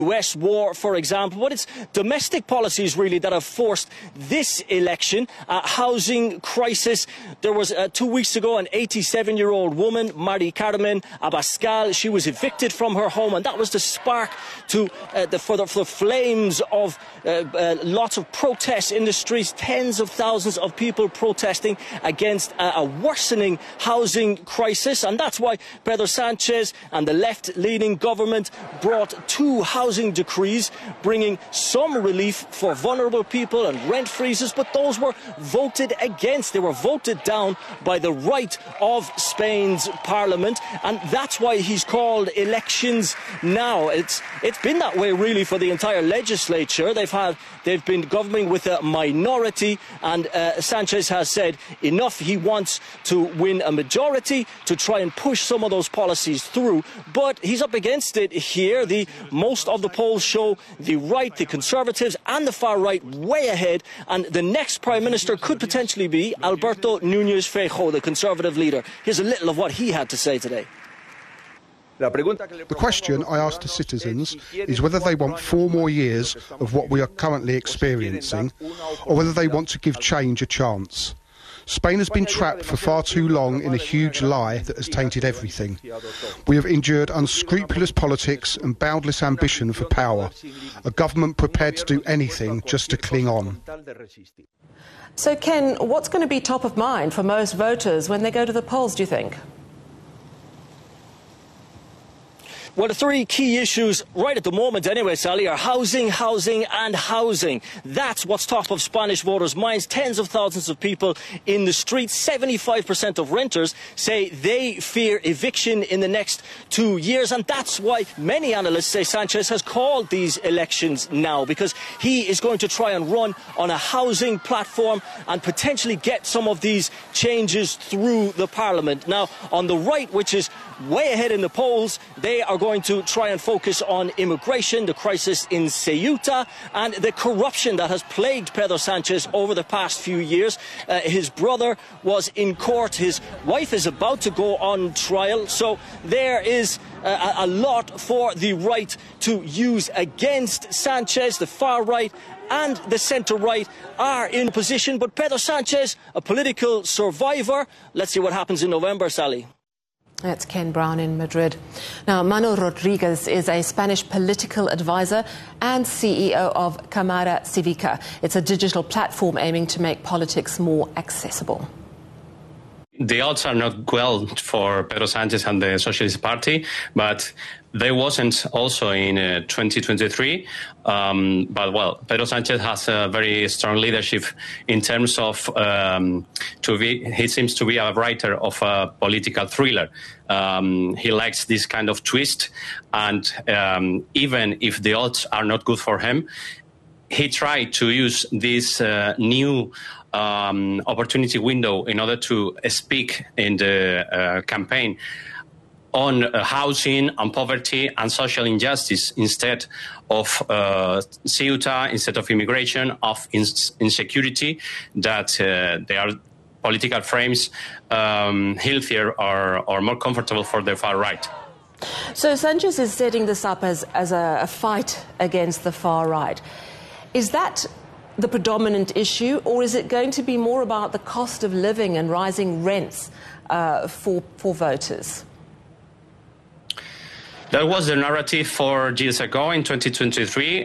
US war, for example, but it's domestic policies really that have forced this election. Housing crisis. There was 2 weeks ago an 87-year-old woman, Mari Carmen Abascal. She was evicted from her home, and that was the spark to for the flames of lots of protests in the streets. Tens of thousands of people protesting against a worsening housing crisis, and that's why Pedro Sanchez and the left-leaning government brought two housing decrees bringing some relief for vulnerable people and rent freezes, but those were voted against. They were voted down by the right of Spain's parliament, and that's why he's called elections now. It's been that way really for the entire legislature. They've been governing with a minority, and Sanchez has said enough. He wants to win a majority to try and push some of those policies through, but he's up against it here. Most of the polls show the right, the Conservatives and the far right way ahead, and the next Prime Minister could potentially be Alberto Núñez Feijóo, the Conservative leader. Here's a little of what he had to say today. The question I ask to citizens is whether they want 4 more years of what we are currently experiencing, or whether they want to give change a chance. Spain has been trapped for far too long in a huge lie that has tainted everything. We have endured unscrupulous politics and boundless ambition for power, a government prepared to do anything just to cling on. So, Ken, what's going to be top of mind for most voters when they go to the polls, do you think? Well, the three key issues right at the moment anyway, Sally, are housing, housing and housing. That's what's top of Spanish voters' minds. Tens of thousands of people in the streets. 75% of renters say they fear eviction in the next 2 years. And that's why many analysts say Sanchez has called these elections now, because he is going to try and run on a housing platform and potentially get some of these changes through the parliament. Now, on the right, which is way ahead in the polls, they are going to try and focus on immigration, the crisis in Ceuta, and the corruption that has plagued Pedro Sanchez over the past few years. His brother was in court. His wife is about to go on trial. So there is a lot for the right to use against Sanchez. The far right and the centre-right are in position. But Pedro Sanchez, a political survivor. Let's see what happens in November, Sally. That's Ken Brown in Madrid. Now, Mano Rodriguez is a Spanish political advisor and CEO of Cámara Cívica. It's a digital platform aiming to make politics more accessible. The odds are not well for Pedro Sanchez and the Socialist Party, but they wasn't also in 2023. But, well, Pedro Sanchez has a very strong leadership in terms of he seems to be a writer of a political thriller. He likes this kind of twist, and even if the odds are not good for him, he tried to use this new opportunity window in order to speak in the campaign on housing, on poverty and social injustice instead of Ceuta, instead of immigration, of insecurity, that they are political frames healthier or more comfortable for the far right. So Sanchez is setting this up as a fight against the far right. Is that the predominant issue, or is it going to be more about the cost of living and rising rents for voters? That was the narrative 4 years ago in 2023.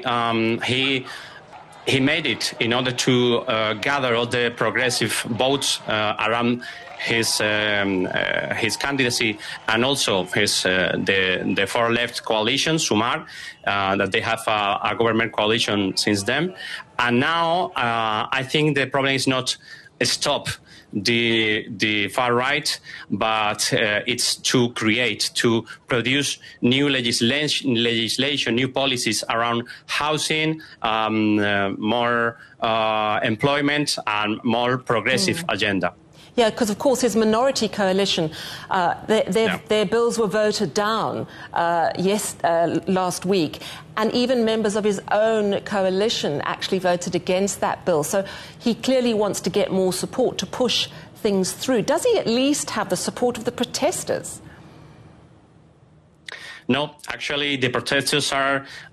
He made it in order to gather all the progressive votes around his candidacy, and also the far left coalition, Sumar, that they have a government coalition since then. And now I think the problem is not stop the far right, but it's to produce new legislation, new policies around housing, more employment and more progressive agenda. Yeah, because of course his minority coalition, their bills were voted down last week, and even members of his own coalition actually voted against that bill. So he clearly wants to get more support to push things through. Does he at least have the support of the protesters? No, actually, the protesters are